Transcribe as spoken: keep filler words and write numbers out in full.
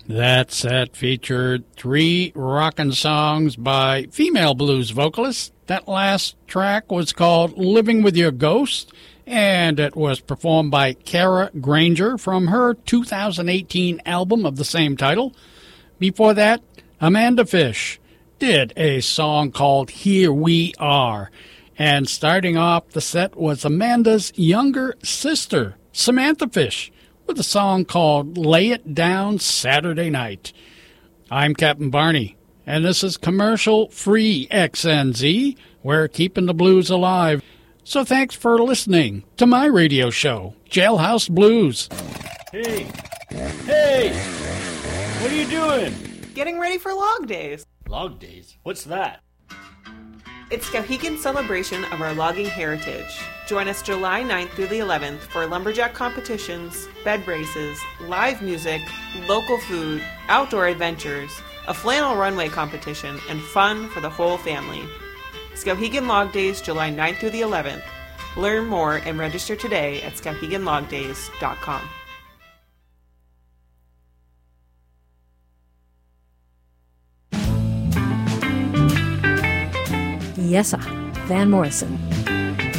That set featured three rockin' songs by female blues vocalists. That last track was called Living With Your Ghost, and it was performed by Kara Granger from her two thousand eighteen album of the same title. Before that, Amanda Fish did a song called Here We Are. And starting off the set was Amanda's younger sister, Samantha Fish, with a song called Lay It Down Saturday Night. I'm Captain Barney, and this is commercial-free X N Z. We're keeping the blues alive. So thanks for listening to my radio show, Jailhouse Blues. Hey, hey, what are you doing? Getting ready for Log Days. Log Days? What's that? It's Skowhegan's celebration of our logging heritage. Join us July ninth through the eleventh for lumberjack competitions, bed races, live music, local food, outdoor adventures, a flannel runway competition, and fun for the whole family. Skowhegan Log Days, July ninth through the eleventh. Learn more and register today at skowhegan log days dot com. Yes, sir. Van Morrison.